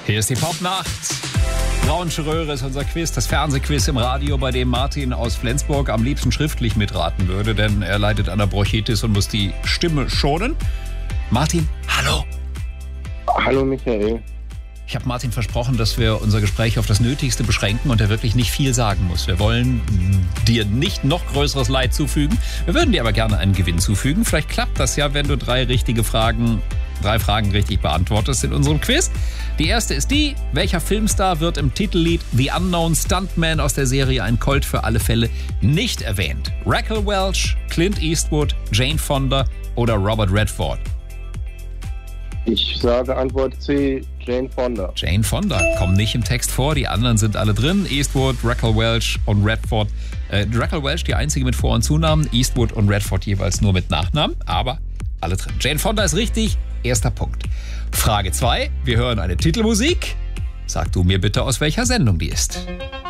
Hier ist die Popnacht. Braunsche Röhre ist unser Quiz, das Fernsehquiz im Radio, bei dem Martin aus Flensburg am liebsten schriftlich mitraten würde, denn er leidet an der Bronchitis und muss die Stimme schonen. Martin, hallo. Hallo Michael. Ich habe Martin versprochen, dass wir unser Gespräch auf das Nötigste beschränken und er wirklich nicht viel sagen muss. Wir wollen dir nicht noch größeres Leid zufügen. Wir würden dir aber gerne einen Gewinn zufügen. Vielleicht klappt das ja, wenn du drei Fragen richtig beantwortest in unserem Quiz. Die erste ist die: Welcher Filmstar wird im Titellied The Unknown Stuntman aus der Serie Ein Colt für alle Fälle nicht erwähnt? Raquel Welch, Clint Eastwood, Jane Fonda oder Robert Redford? Ich sage Antwort C, Jane Fonda. Jane Fonda kommt nicht im Text vor, die anderen sind alle drin. Eastwood, Raquel Welch und Redford. Raquel Welch die einzige mit Vor- und Zunamen, Eastwood und Redford jeweils nur mit Nachnamen, aber alle drin. Jane Fonda ist richtig, erster Punkt. Frage 2, wir hören eine Titelmusik. Sag du mir bitte, aus welcher Sendung die ist.